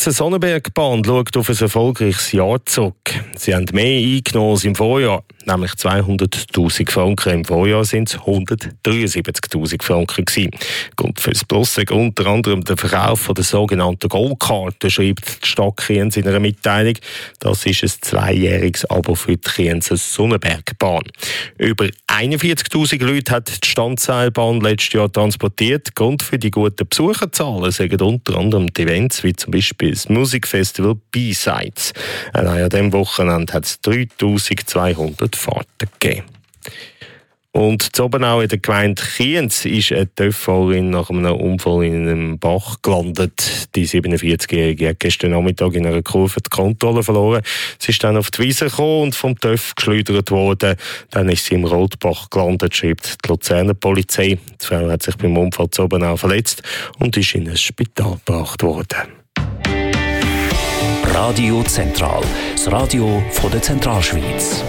Sonnenbergbahn schaut auf ein erfolgreiches Jahr zurück. Sie haben mehr eingenommen als im Vorjahr, nämlich 200'000 Franken. Im Vorjahr sind es 173'000 Franken gewesen. Grund für das Plus ist unter anderem der Verkauf der sogenannten Goldkarte, schreibt die Stadt Kriens in einer Mitteilung. Das ist ein 2-jähriges Abo für die Krienser Sonnenbergbahn. Über 41'000 Leute hat die Standseilbahn letztes Jahr transportiert. Grund für die guten Besucherzahlen sind unter anderem die Events, wie zum Beispiel das Musikfestival B-Sides. An diesem Wochenende hat es 3'200 Fahrten gegeben. Und zu Obenau in der Gemeinde Kriens ist eine TÜV-Fahrerin nach einem Unfall in einem Bach gelandet. Die 47-Jährige hat gestern Nachmittag in einer Kurve die Kontrolle verloren. Sie ist dann auf die Wiese gekommen und vom TÜV geschleudert worden. Dann ist sie im Rotbach gelandet, schreibt die Luzerner Polizei. Die Frau hat sich beim Unfall zu Obenau verletzt und ist in ein Spital gebracht worden. Radio Zentral, das Radio von der Zentralschweiz.